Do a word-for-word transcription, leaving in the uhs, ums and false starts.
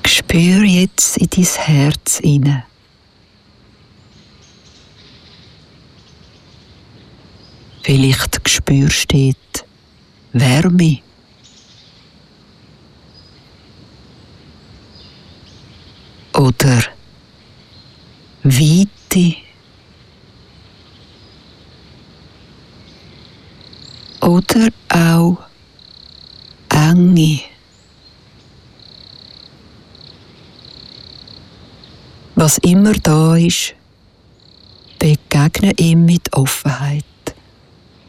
Spür jetzt in dein Herz hinein. Vielleicht spürst du dort Wärme. Oder Weite. Oder auch Enge. Was immer da ist, begegne ihm mit Offenheit.